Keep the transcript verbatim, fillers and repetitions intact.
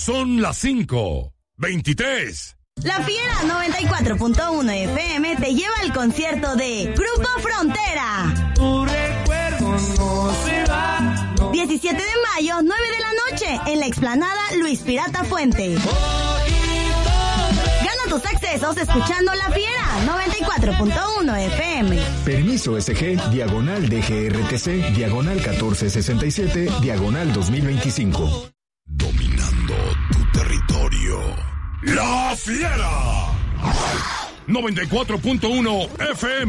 Son las cinco veintitrés. La Fiera noventa y cuatro punto uno F M te lleva al concierto de Grupo Frontera. Tu recuerdo no se va. No. diecisiete de mayo, nueve de la noche, en la explanada Luis Pirata Fuente. Gana tus accesos escuchando La Fiera noventa y cuatro punto uno F M. Permiso S G, diagonal D G R T C, diagonal catorce sesenta y siete, diagonal dos mil veinticinco. Dominando tu territorio. La Fiera noventa y cuatro punto uno F M.